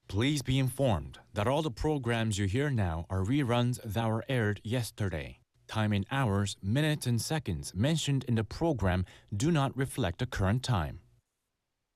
Please be informed that all the programs you hear now are reruns that were aired yesterday. Time in hours, minutes, and seconds mentioned in the program do not reflect the current time.